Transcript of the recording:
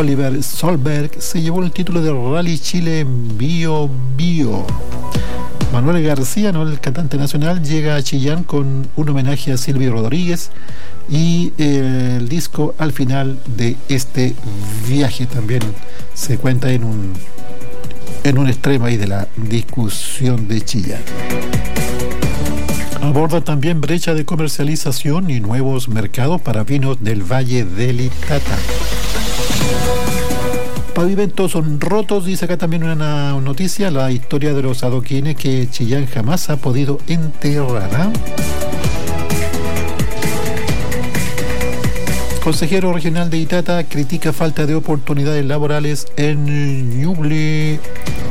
Oliver Solberg se llevó el título de Rally Chile en Bio Bio. Manuel García, ¿no?, el cantante nacional, llega a Chillán con un homenaje a Silvio Rodríguez y el disco al final de este viaje también se cuenta en un extremo ahí de la discusión de Chillán. Aborda también brecha de comercialización y nuevos mercados para vinos del Valle del Itata. Pavimentos son rotos, dice acá también una noticia, la historia de los adoquines que Chillán jamás ha podido enterrar, ¿eh? Consejero regional de Itata critica falta de oportunidades laborales en Ñuble.